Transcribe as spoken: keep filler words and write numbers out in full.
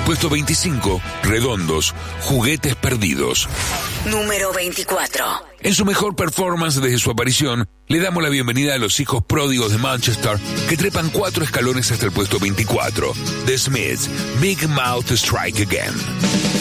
Puesto veinticinco, Redondos, Juguetes Perdidos. Número veinticuatro. En su mejor performance desde su aparición, le damos la bienvenida a los hijos pródigos de Manchester, que trepan cuatro escalones hasta el puesto veinticuatro. The Smiths, Big Mouth Strike Again.